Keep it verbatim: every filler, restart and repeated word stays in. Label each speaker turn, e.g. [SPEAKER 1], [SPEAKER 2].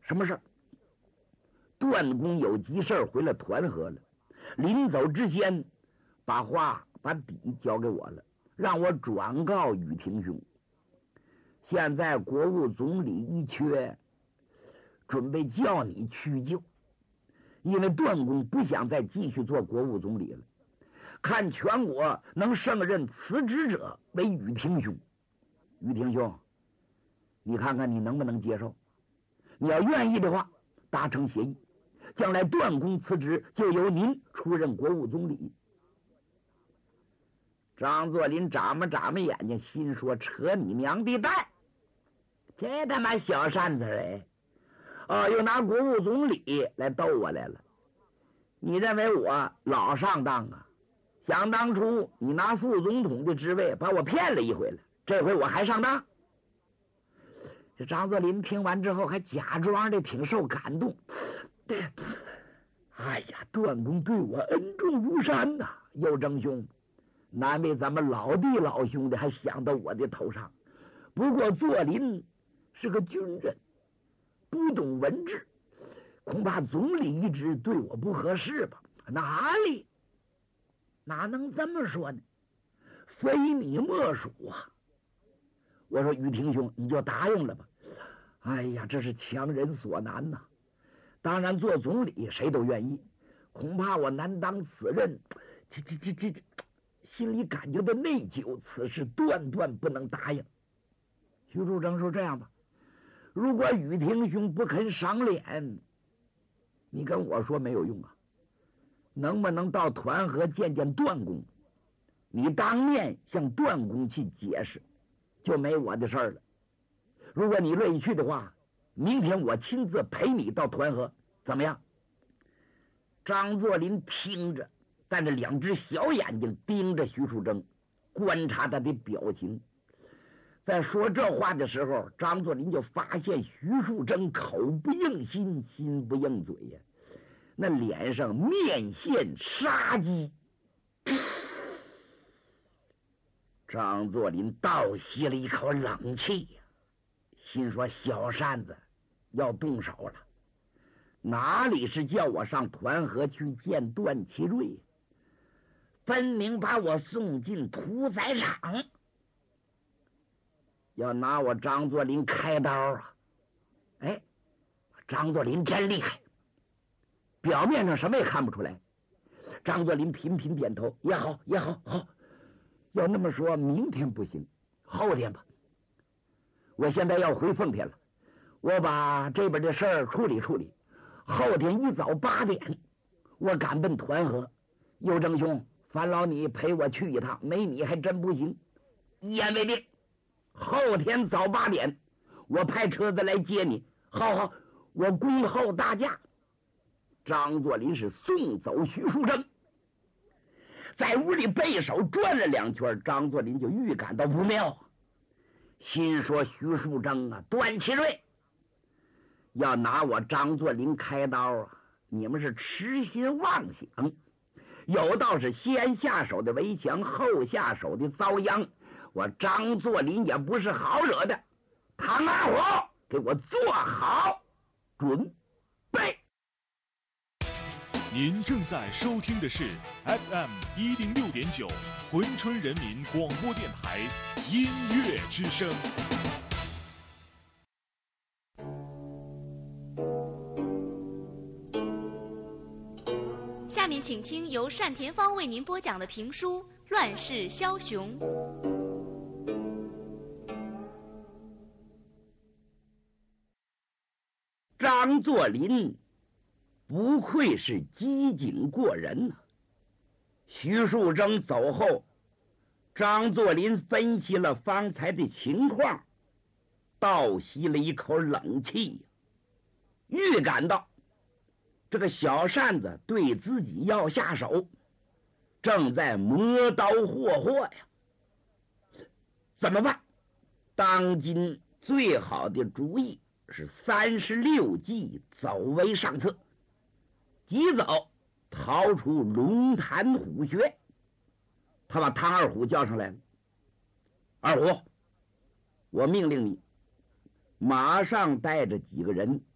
[SPEAKER 1] 什么事儿？段公有急事儿回了团河了，临走之前，把话把底交给我了，让我转告宇廷兄。现在国务总理一缺，准备叫你去就，因为段公不想再继续做国务总理了，看全国能胜任辞职者为宇廷兄。宇廷兄，你看看你能不能接受？你要愿意的话，达成协议，将来段公辞职，就由您出任国务总理。张作霖眨巴眨巴眼睛，心说：扯你娘的蛋！这他妈小扇子哎！哦，又拿国务总理来逗我来了。你认为我老上当啊？想当初你拿副总统的职位把我骗了一回了，这回我还上当？这张作霖听完之后还假装的挺受感动。哎呀，段公对我恩重如山呐、啊！右正兄，难为咱们老弟老兄的还想到我的头上。不过作霖是个军人，不懂文治，恐怕总理一职对我不合适吧？哪里？哪能这么说呢？非你莫属啊！我说宇廷兄，你就答应了吧。哎呀，这是强人所难呐、啊！当然做总理谁都愿意，恐怕我难当此任，这这这这这，心里感觉到内疚，此事断断不能答应。徐树铮说：“这样吧，如果宇廷兄不肯赏脸，你跟我说没有用啊。能不能到团河见见段公？你当面向段公去解释，就没我的事儿了。如果你乐意去的话，明天我亲自陪你到团河，怎么样？”张作霖听着，但是两只小眼睛盯着徐树铮，观察他的表情。在说这话的时候，张作霖就发现徐树铮口不应心，心不应嘴呀，那脸上面现杀机。张作霖倒吸了一口冷气呀，心说：小扇子要动手了，哪里是叫我上团河去见段祺瑞，分明把我送进屠宰场，要拿我张作霖开刀啊！哎，张作霖真厉害，表面上什么也看不出来。张作霖频频点头：也好也好，好，要那么说明天不行，后天吧。我现在要回奉天了，我把这边的事儿处理处理，后天一早八点我赶奔团河。右正兄，烦劳你陪我去一趟，没你还真不行。一言为定，后天早八点我派车子来接你。好好，我恭候大驾。张作霖是送走徐树铮，在屋里背手转了两圈，张作霖就预感到不妙，心说：徐树铮啊，段祺瑞要拿我张作霖开刀啊，你们是痴心妄想，有道是先下手的为强，后下手的遭殃。我张作霖也不是好惹的，唐阿虎，给我做好准备。
[SPEAKER 2] 您正在收听的是 F M 一零六点九珲春人民广播电台音乐之声。
[SPEAKER 3] 下面请听由单田芳为您播讲的评书《乱世枭雄》。
[SPEAKER 1] 张作霖不愧是机警过人呐、啊！徐树铮走后，张作霖分析了方才的情况，倒吸了一口冷气呀，预感到这个小扇子对自己要下手，正在磨刀霍霍呀。怎么办？当今最好的主意是三十六计走为上策，及早逃出龙潭虎穴。他把唐二虎叫上来了：二虎，我命令你马上带着几个人